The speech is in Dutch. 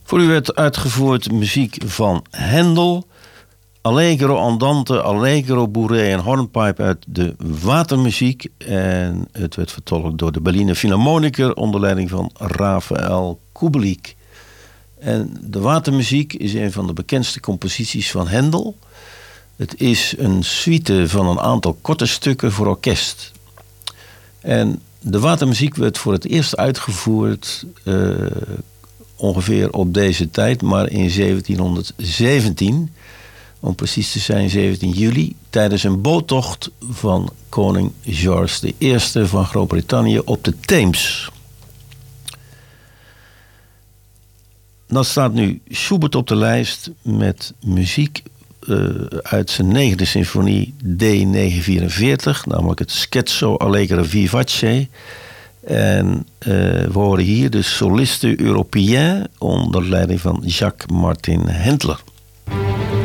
Voor u werd uitgevoerd muziek van Händel. Allegro andante, allegro bourré en hornpipe uit de watermuziek. En het werd vertolkt door de Berliner Philharmoniker onder leiding van Rafael Kubelik. En de watermuziek is een van de bekendste composities van Händel. Het is een suite van een aantal korte stukken voor orkest. En de watermuziek werd voor het eerst uitgevoerd ongeveer op deze tijd, maar in 1717, om precies te zijn 17 juli, tijdens een boottocht van koning George I van Groot-Brittannië op de Theems. Dan staat nu Schubert op de lijst met muziek uit zijn 9e symfonie D944, namelijk het Scherzo Allegro Vivace. En we horen hier de Soliste Européen onder leiding van Jacques Martin Händler.